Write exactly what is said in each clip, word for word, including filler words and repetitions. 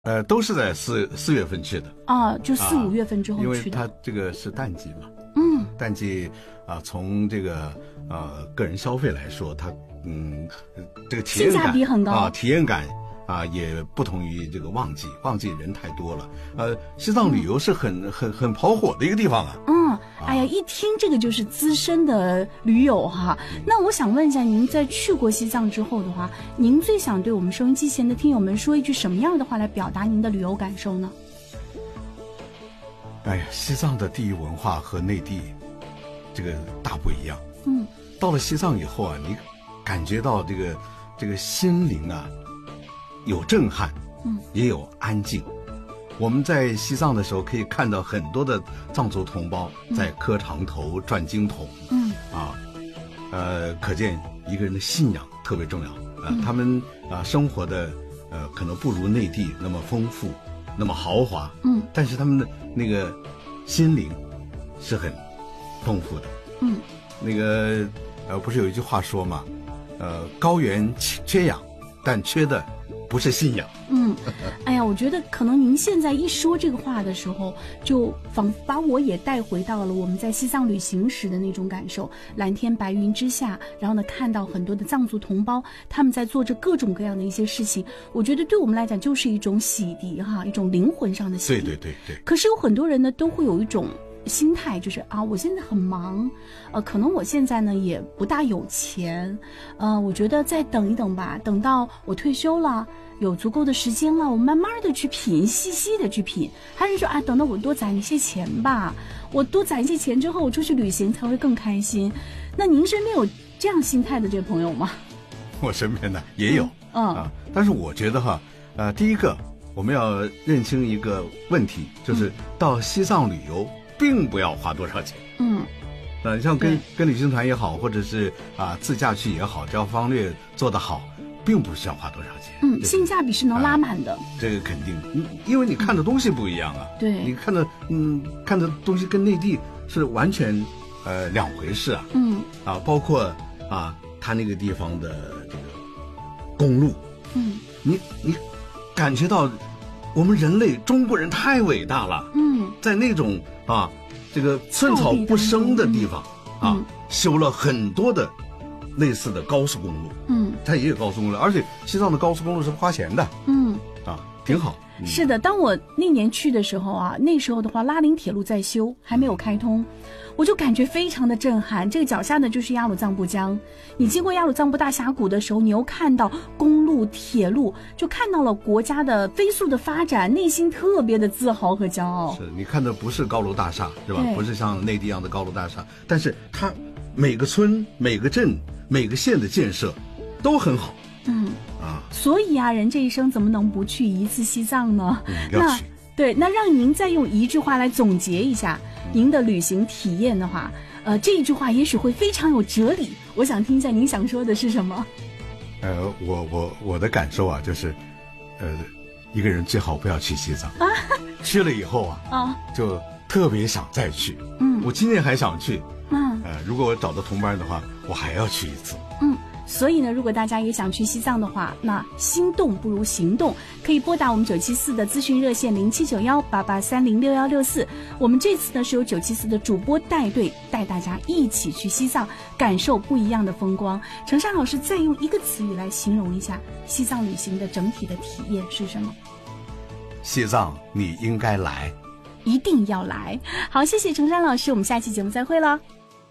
呃，都是在四四月份去的啊，就四、啊、五月份之后去的， 因为它这个是淡季嘛。 嗯， 淡季啊，从这个呃个人消费来说，它嗯这个体验感性价比很高啊，体验感啊也不同于这个旺季，旺季人太多了。呃，西藏旅游是很、嗯、很很跑火的一个地方啊。 嗯，哎呀，一听这个就是资深的驴友哈。嗯、那我想问一下，您在去过西藏之后的话，您最想对我们收音机前的听友们说一句什么样的话来表达您的旅游感受呢？ 哎呀，西藏的地域文化和内地这个大不一样。 嗯， 到了西藏以后啊，你感觉到这个这个心灵啊有震撼， 嗯， 也有安静。我们在西藏的时候可以看到很多的藏族同胞在磕长头、嗯、转经筒， 嗯啊，呃，可见一个人的信仰特别重要。呃， 嗯、 他们啊、呃、生活的呃可能不如内地那么丰富，那么豪华， 嗯， 但是他们的那个心灵是很丰富的。 嗯， 那个呃，不是有一句话说嘛，呃，高原缺氧，但缺的不是信仰。 嗯，哎呀，我觉得可能您现在一说这个话的时候，就仿佛把我也带回到了我们在西藏旅行时的那种感受。蓝天白云之下，然后呢，看到很多的藏族同胞，他们在做着各种各样的一些事情。我觉得对我们来讲就是一种洗涤哈，一种灵魂上的洗涤。 对对对对。 可是有很多人呢，都会有一种心态，就是啊，我现在很忙，呃，可能我现在呢也不大有钱，呃，我觉得再等一等吧，等到我退休了，有足够的时间了，我慢慢的去品，细细的去品。还是说啊，等到我多攒一些钱吧，我多攒一些钱之后，我出去旅行才会更开心。那您身边有这样心态的这朋友吗？ 我身边呢也有， 嗯啊，但是我觉得哈，呃，第一个我们要认清一个问题，就是到西藏旅游并不要花多少钱。 嗯， 呃，像跟跟旅行团也好，或者是啊自驾去也好，只要方略做得好，并不需要花多少钱。 嗯，性价比是能拉满的。 啊、这个肯定，因为你看的东西不一样啊。 对， 你看的嗯看的东西跟内地是完全呃两回事啊。 嗯， 啊，包括啊他那个地方的这个公路， 嗯， 你你感觉到我们人类中国人太伟大了。 嗯， 在那种啊这个寸草不生的地方、嗯、啊，修了很多的类似的高速公路。 嗯， 它也有高速公路，而且西藏的高速公路是花钱的。 嗯， 啊，挺好。嗯、 是的，当我那年去的时候啊，那时候的话，拉林铁路在修，还没有开通，我就感觉非常的震撼。这个脚下呢就是雅鲁藏布江，你经过雅鲁藏布大峡谷的时候，你又看到公路、铁路，就看到了国家的飞速的发展，内心特别的自豪和骄傲。 是你看的不是高楼大厦，是吧？不是像内地一样的高楼大厦，但是它每个村、每个镇、每个县的建设都很好。 嗯啊， 所以啊，人这一生怎么能不去一次西藏呢？ 嗯、要去。 那对，那让您再用一句话来总结一下您的旅行体验的话，呃，这一句话也许会非常有哲理。我想听一下您想说的是什么？ 呃，我我我的感受啊，就是，呃，一个人最好不要去西藏，啊、去了以后啊， 啊， 就特别想再去。 嗯， 我今年还想去。 嗯， 呃，如果我找到同伴的话，我还要去一次。 嗯。所以呢，如果大家也想去西藏的话，那心动不如行动，可以拨打我们九七四的咨询热线零七九幺八八三零六幺六四。我们这次呢是由九七四的主播带队，带大家一起去西藏，感受不一样的风光。程山老师再用一个词语来形容一下西藏旅行的整体的体验是什么？ 西藏你应该来， 一定要来。好，谢谢程山老师，我们下期节目再会了。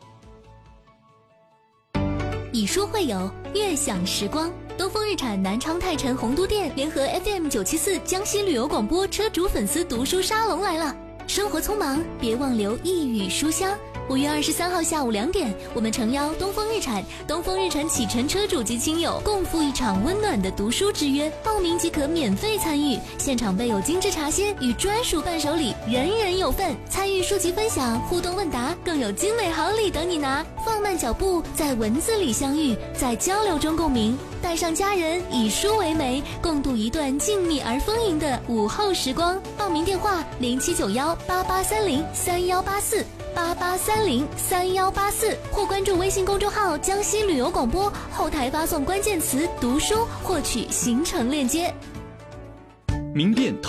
以书会友，悦享时光。东风日产南昌泰城洪都店联合 F M 九七四江西旅游广播车主粉丝读书沙龙来了。生活匆忙，别忘留一语书香。五月二十三号下午两点，我们诚邀东风日产、东风日产启辰车主及亲友共赴一场温暖的读书之约，报名即可免费参与。现场备有精致茶歇与专属伴手礼，人人有份。参与书籍分享、互动问答，更有精美好礼等你拿。放慢脚步，在文字里相遇，在交流中共鸣。带上家人，以书为媒，共度一段静谧而丰盈的午后时光。报名电话零七九幺八八三零三幺八四。八八三零三幺八四，或关注微信公众号江西旅游广播，后台发送关键词读书获取行程链接。 名店